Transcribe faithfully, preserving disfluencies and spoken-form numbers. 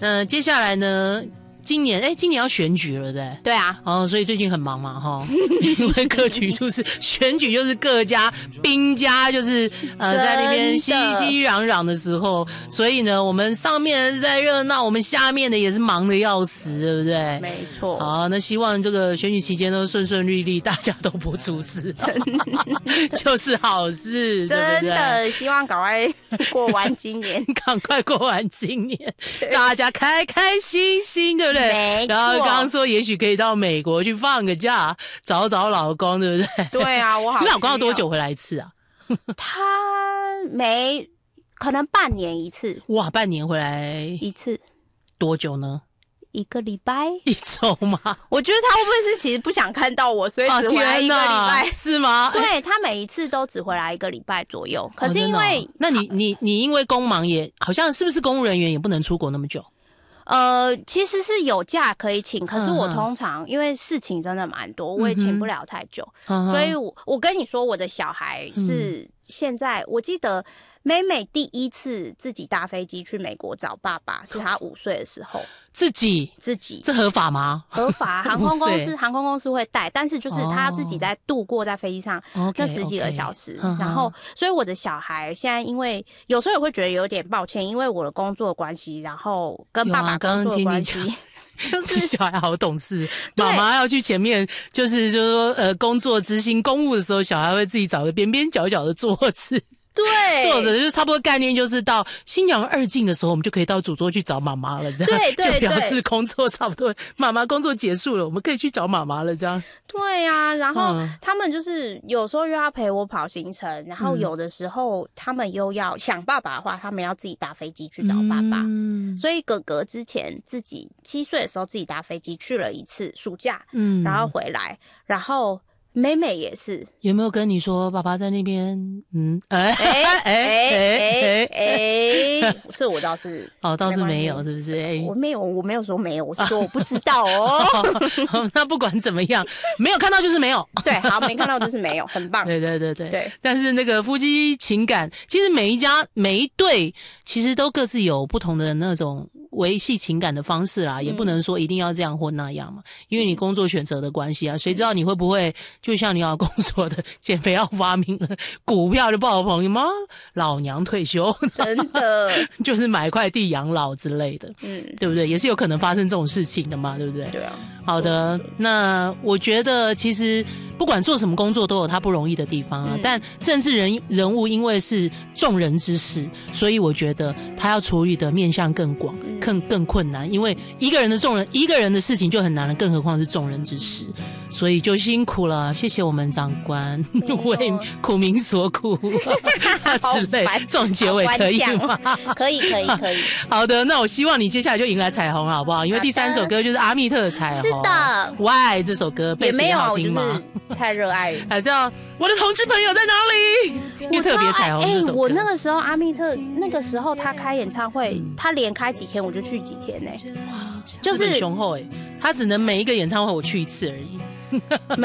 呃，接下来呢？今年哎，今年要选举了，对不对？ 对啊， 哦，所以最近很忙嘛，哈，因为各局就是选举，就是各家兵家就是呃在那边熙熙攘攘的时候，所以呢，我们上面在热闹，我们下面的也是忙得要死，对不对？ 没错。 好，那希望这个选举期间都顺顺利利，大家都不出事，就是好事，对不对？ 真的，希望赶快过完今年， 赶快过完今年，大家开开心心的。对不对？然后刚刚说，也许可以到美国去放个假，找找老公，对不对？ 对啊，我好。 你老公要多久回来一次啊？ 他没可能半年一次。 哇，半年回来一次， 多久呢？ 一个礼拜， 一周吗？ 我觉得他会不会是其实不想看到我，所以只回来一个礼拜， 哦、是吗？ 对，他每一次都只回来一个礼拜左右。可是因为， 哦哦、那你你你因为工忙也好像是不是公务人员也不能出国那么久？ 呃，其实是有假可以请，可是我通常、嗯、因为事情真的蛮多，我也请不了太久，嗯、所以我我跟你说，我的小孩是现在，嗯、我记得美美第一次自己搭飞机去美国找爸爸，是他五岁的时候。 自己自己这合法吗？ 合法，航空公司航空公司会带，但是就是他自己在度过在飞机上那十几个小时， okay, okay. 然后所以我的小孩现在因为有时候也会觉得有点抱歉，因为我的工作的关系，然后跟爸爸工作的关系， 啊、就是小孩好懂事，妈妈要去前面，就是就是说呃工作执行公务的时候，小孩会自己找个边边角角的桌子。 对， 坐着就是差不多概念，就是到新娘二进的时候，我们就可以到主桌去找妈妈了，这样对对对， 就表示工作差不多，妈妈工作结束了，我们可以去找妈妈了，这样。 对啊，然后他们就是有时候又要陪我跑行程，然后有的时候他们又要想爸爸的话，他们要自己搭飞机去找爸爸。嗯，所以哥哥之前自己七岁的时候自己搭飞机去了一次暑假，嗯，然后回来，然后。妹妹也是， 有没有跟你说爸爸在那边？嗯，哎哎哎哎哎，这我倒是哦，倒是没有，是不是？哎， 我没有，我没有说没有，我是说我不知道哦。 那不管怎么样，没有看到就是没有。 对，好，没看到就是没有，很棒。 对对对对对。 但是那个夫妻情感，其实每一家每一对，其实都各自有不同的那种维系情感的方式啦，嗯、也不能说一定要这样或那样嘛，因为你工作选择的关系啊，谁知道你会不会？就像你老公说的，减肥药发明了，股票就爆棚吗？老娘退休， 真的就是买块地养老之类的，嗯，对不对？也是有可能发生这种事情的嘛，对不对？ 对啊。 好的，那我觉得其实不管做什么工作都有他不容易的地方啊。嗯、但政治人人物因为是众人之事，所以我觉得他要处理的面向更广、嗯、更更困难。因为一个人的众人一个人的事情就很难了，更何况是众人之事，所以就辛苦了。谢谢我们长官为苦民所苦之类，这种结尾可以吗？ 可以可以可以。 好的，那我希望你接下来就迎来彩虹好不好？因为第三首歌就是阿密特的彩虹。 是的 ，Why 这首歌贝斯也好听吗？ 太热爱了， 还是要我的同志朋友在哪里？因为特别彩虹这首歌。 我那个时候阿密特那个时候他开演唱会，嗯、他连开几天我就去几天呢、欸， 就是很雄厚哎、欸，他只能每一个演唱会我去一次而已。